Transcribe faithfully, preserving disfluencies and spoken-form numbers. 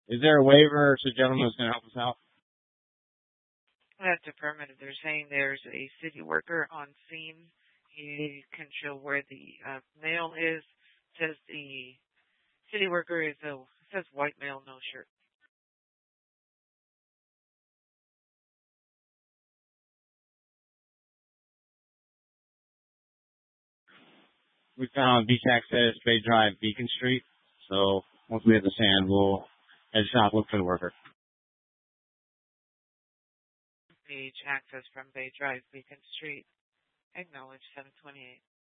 Is there a waiver so gentleman is going to help us out? That's affirmative. They're saying there's a city worker on scene. He can show where the uh, male is. Says the city worker is a says white male, no shirt. We found beach access, Bay Drive, Beacon Street. So once we hit the sand, we'll head south, look for the worker. Beach access from Bay Drive, Beacon Street. Acknowledge seven twenty-eight.